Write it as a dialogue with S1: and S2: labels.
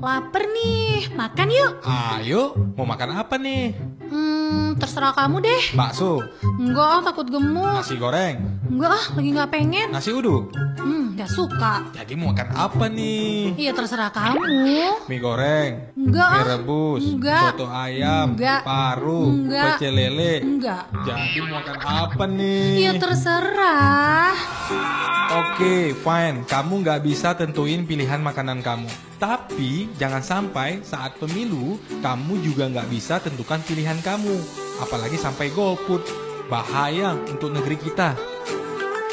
S1: Laper nih, makan yuk.
S2: Ayo, mau makan apa nih?
S1: Terserah kamu deh.
S2: Bakso,
S1: Enggak, takut gemuk.
S2: nasi goreng,
S1: Enggak, lagi nggak pengen.
S2: nasi uduk.
S1: Nggak suka.
S2: Jadi mau makan apa nih?
S1: Iya terserah kamu.
S2: Mie goreng,
S1: Enggak.
S2: mie rebus,
S1: Enggak.
S2: soto ayam,
S1: Enggak.
S2: paru,
S1: Enggak.
S2: pecel lele.
S1: Enggak.
S2: Jadi mau makan apa nih?
S1: Iya terserah.
S2: Oke, fine. Kamu nggak bisa tentuin pilihan makanan kamu. Tapi jangan sampai saat pemilu, kamu juga nggak bisa tentukan pilihan kamu. Apalagi sampai golput. Bahaya untuk negeri kita.